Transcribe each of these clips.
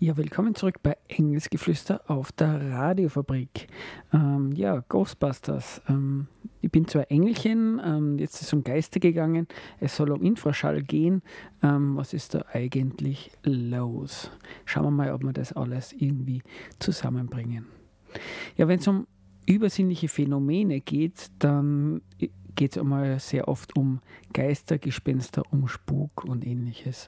Ja, willkommen zurück bei Engelsgeflüster auf der Radiofabrik. Ghostbusters. Ich bin zwar Engelchen, jetzt ist es um Geister gegangen, es soll um Infraschall gehen. Was ist da eigentlich los? Schauen wir mal, ob wir das alles irgendwie zusammenbringen. Ja, wenn es um übersinnliche Phänomene geht, dann geht es einmal sehr oft um Geister, Gespenster, um Spuk und ähnliches.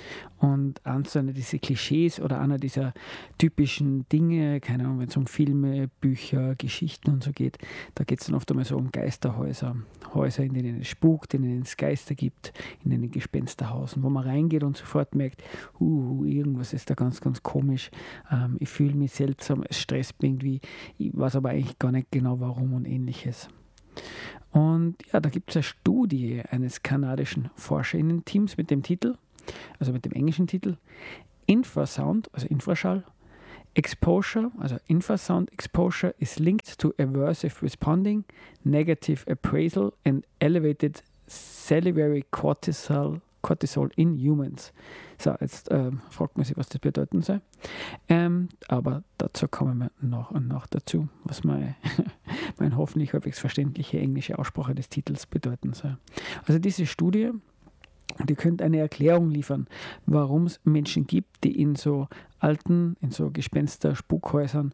Und eins dieser Klischees oder einer dieser typischen Dinge, keine Ahnung, wenn es um Filme, Bücher, Geschichten und so geht, da geht es dann oft einmal so um Geisterhäuser. Häuser, in denen es spukt, in denen es Geister gibt, in denen Gespenster hausen, wo man reingeht und sofort merkt, irgendwas ist da ganz, ganz komisch. Ich fühle mich seltsam, es stresst mich irgendwie, ich weiß aber eigentlich gar nicht genau warum und ähnliches. Und ja, da gibt es eine Studie eines kanadischen ForscherInnen-Teams mit dem Titel, also mit dem englischen Titel, Infrasound, also Infraschall, Exposure, also Infrasound Exposure is linked to aversive responding, negative appraisal and elevated salivary cortisol in humans. So, jetzt fragt man sich, was das bedeuten soll. Aber dazu kommen wir nach und nach dazu, was meine hoffentlich halbwegs verständliche englische Aussprache des Titels bedeuten soll. Also diese Studie, die könnte eine Erklärung liefern, warum es Menschen gibt, die in so alten, in so Gespenster-Spukhäusern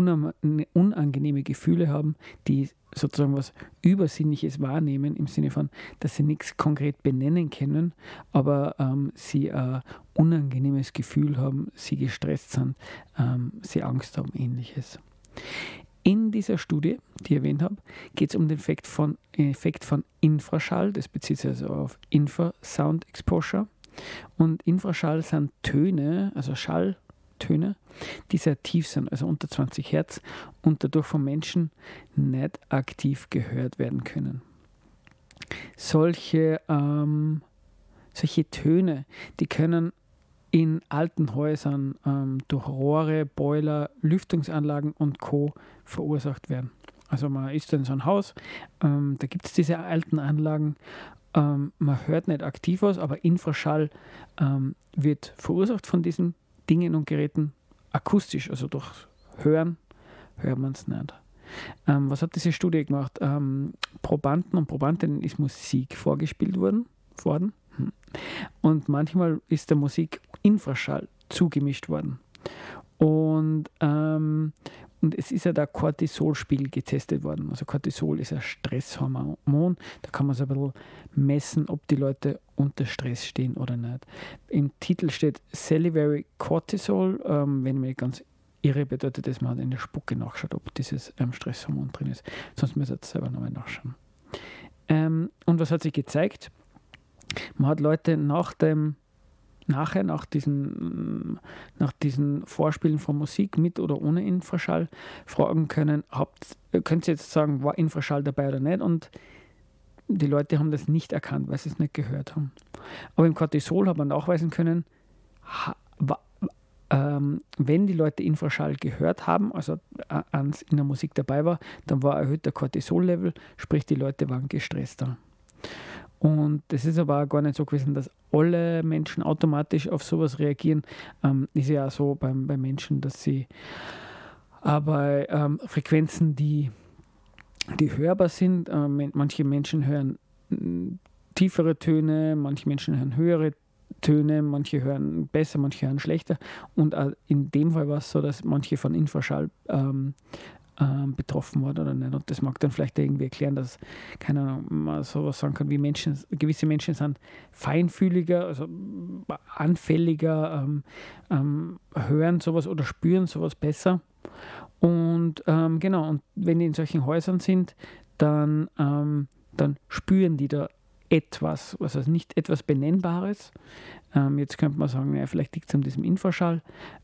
unangenehme Gefühle haben, die sozusagen was Übersinnliches wahrnehmen, im Sinne von, dass sie nichts konkret benennen können, aber sie ein unangenehmes Gefühl haben, sie gestresst sind, sie Angst haben, ähnliches. In dieser Studie, die ich erwähnt habe, geht es um den Effekt von Infraschall, das bezieht sich also auf Infrasound Exposure. Und Infraschall sind Töne, also Schalltöne, die sehr tief sind, also unter 20 Hertz und dadurch von Menschen nicht aktiv gehört werden können. Solche Töne, die können in alten Häusern durch Rohre, Boiler, Lüftungsanlagen und Co. verursacht werden. Also man ist in so einem Haus, da gibt es diese alten Anlagen, man hört nicht aktiv was, aber Infraschall wird verursacht von diesen Dingen und Geräten akustisch, also durch Hören hört man es nicht. Was hat diese Studie gemacht? Probanden und Probandinnen ist Musik vorgespielt worden. Und manchmal ist der Musik Infraschall zugemischt worden. Und es ist ja der Cortisolspiegel getestet worden. Also Cortisol ist ein Stresshormon. Da kann man so ein bisschen messen, ob die Leute unter Stress stehen oder nicht. Im Titel steht Salivary Cortisol. Wenn ich mich ganz irre, bedeutet das, man hat in der Spucke nachgeschaut, ob dieses Stresshormon drin ist. Sonst müsst ihr jetzt selber nochmal nachschauen. Und was hat sich gezeigt? Man hat Leute nach diesen Vorspielen von Musik mit oder ohne Infraschall fragen können, könnt ihr jetzt sagen, war Infraschall dabei oder nicht? Und die Leute haben das nicht erkannt, weil sie es nicht gehört haben. Aber im Cortisol hat man nachweisen können, wenn die Leute Infraschall gehört haben, also eins in der Musik dabei war, dann war erhöhter Cortisol-Level, sprich die Leute waren gestresster. Und das ist aber auch gar nicht so gewesen, dass alle Menschen automatisch auf sowas reagieren. Ist ja auch so bei Menschen, dass sie bei Frequenzen, die hörbar sind, manche Menschen hören tiefere Töne, manche Menschen hören höhere Töne, manche hören besser, manche hören schlechter. Und in dem Fall war es so, dass manche von Infraschall betroffen worden oder nicht. Und das mag dann vielleicht irgendwie erklären, dass, keine Ahnung, man sowas sagen kann, wie gewisse Menschen sind feinfühliger, also anfälliger, hören sowas oder spüren sowas besser. Und und wenn die in solchen Häusern sind, dann spüren die da etwas, also nicht etwas Benennbares. Jetzt könnte man sagen, ja, vielleicht liegt es an diesem Infraschall.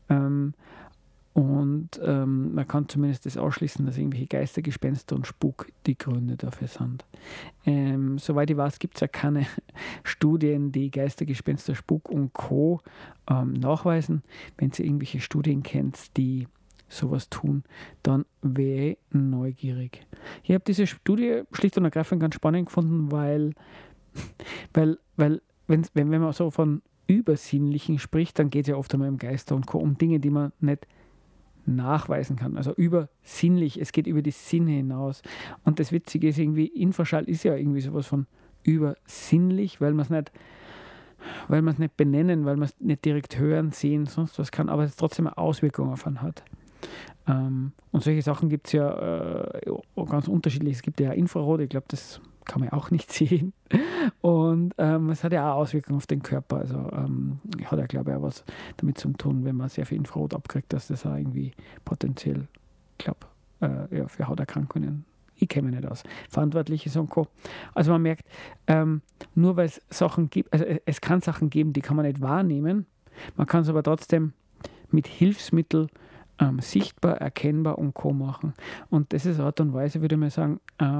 Und man kann zumindest das ausschließen, dass irgendwelche Geister, Gespenster und Spuk die Gründe dafür sind. Soweit ich weiß, gibt es ja keine Studien, die Geister, Gespenster, Spuk und Co. Nachweisen. Wenn ihr irgendwelche Studien kennt, die sowas tun, dann wäre ich neugierig. Ich habe diese Studie schlicht und ergreifend ganz spannend gefunden, weil wenn man so von Übersinnlichen spricht, dann geht es ja oft einmal im Geister und Co. um Dinge, die man nicht nachweisen kann. Also übersinnlich, es geht über die Sinne hinaus. Und das Witzige ist irgendwie, Infraschall ist ja irgendwie sowas von übersinnlich, weil man es nicht benennen, weil man es nicht direkt hören, sehen, sonst was kann, aber es trotzdem eine Auswirkung auf einen hat. Und solche Sachen gibt es ja ganz unterschiedlich. Es gibt ja Infrarot, ich glaube, das kann man auch nicht sehen. Und es hat ja auch Auswirkungen auf den Körper. Also hat ja, glaube ich, auch was damit zu tun, wenn man sehr viel Infrarot abkriegt, dass das auch irgendwie potenziell, glaube für Hauterkrankungen, ich kenne mich nicht aus, verantwortlich ist und Co. Also man merkt, nur weil es Sachen gibt, also es kann Sachen geben, die kann man nicht wahrnehmen, man kann es aber trotzdem mit Hilfsmitteln sichtbar, erkennbar und Co. machen. Und das ist eine Art und Weise, würde ich mal sagen,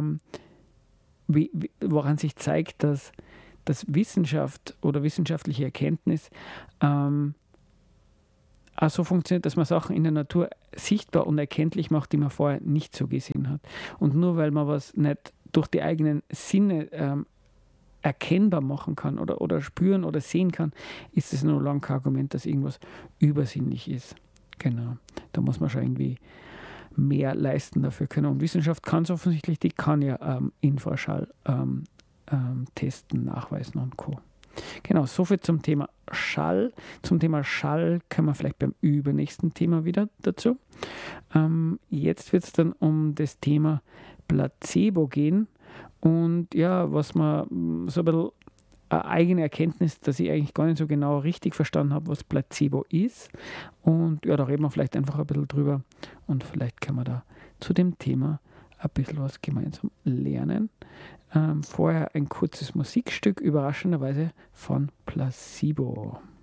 woran sich zeigt, dass Wissenschaft oder wissenschaftliche Erkenntnis auch so funktioniert, dass man Sachen in der Natur sichtbar und erkenntlich macht, die man vorher nicht so gesehen hat. Und nur weil man was nicht durch die eigenen Sinne erkennbar machen kann oder spüren oder sehen kann, ist es noch lange kein Argument, dass irgendwas übersinnlich ist. Genau, da muss man schon irgendwie mehr leisten dafür können. Und Wissenschaft kann es offensichtlich, die kann ja Infraschall testen, nachweisen und Co. Genau, soviel zum Thema Schall. Zum Thema Schall können wir vielleicht beim übernächsten Thema wieder dazu. Jetzt wird es dann um das Thema Placebo gehen. Und ja, was man so ein bisschen eine eigene Erkenntnis, dass ich eigentlich gar nicht so genau richtig verstanden habe, was Placebo ist. Und ja, da reden wir vielleicht einfach ein bisschen drüber. Und vielleicht können wir da zu dem Thema ein bisschen was gemeinsam lernen. Vorher ein kurzes Musikstück, überraschenderweise von Placebo.